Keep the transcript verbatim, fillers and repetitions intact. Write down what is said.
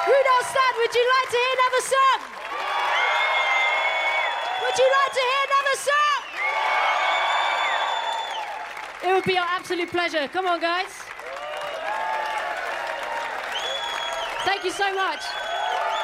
Rudolf Stad, would you like to hear another song? Would you like to hear another song? It would be our absolute pleasure. Come on, guys. Thank you so much.